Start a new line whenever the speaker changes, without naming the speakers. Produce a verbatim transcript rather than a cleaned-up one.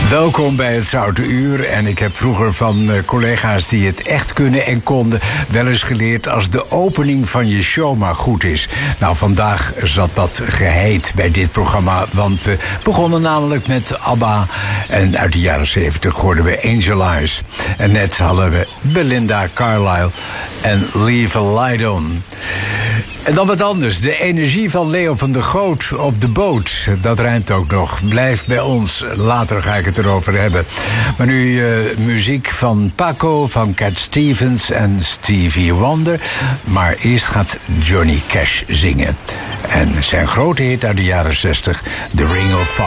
Welkom bij het Zoute Uur. En ik heb vroeger van uh, collega's die het echt kunnen en konden wel eens geleerd als de opening van je show maar goed is. Nou, vandaag zat dat geheid bij dit programma, want we begonnen namelijk met ABBA. En uit de jaren zeventig hoorden we Angel Eyes. En net hadden we Belinda Carlisle en Leave a Light On. En dan wat anders. De energie van Leo van der Goot op de boot. Dat rijmt ook nog. Blijf bij ons. Later ga ik het erover hebben. Maar nu uh, muziek van Paco, van Cat Stevens en Stevie Wonder. Maar eerst gaat Johnny Cash zingen. En zijn grote hit uit de jaren zestig, The Ring of Fire.